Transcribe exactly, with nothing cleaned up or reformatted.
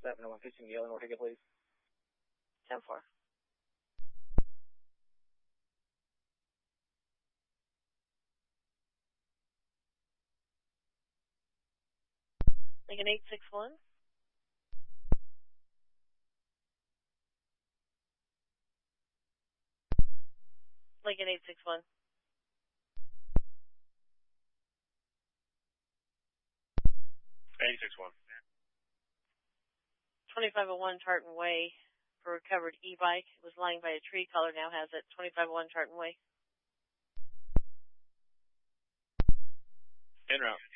seven oh one fifteen Galen, what ticket, please? ten four. Lincoln eight six one. Lincoln eight six one. eight six one. twenty-five oh one Tartan Way for recovered e-bike. It was lying by a tree. Caller now has it. twenty-five oh one Tartan Way. En route.